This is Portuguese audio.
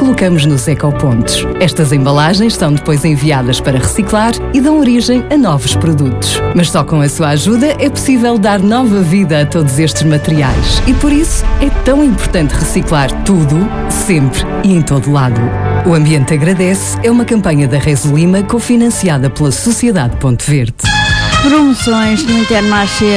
colocamos nos ecopontos. Estas embalagens são depois enviadas para reciclar e dão origem a novos produtos. Mas só com a sua ajuda é possível dar nova vida a todos estes materiais. E por isso é tão importante reciclar tudo, sempre e em todo lado. O Ambiente Agradece é uma campanha da Resolima cofinanciada pela Sociedade Ponte Verde. Promoções no Intermarché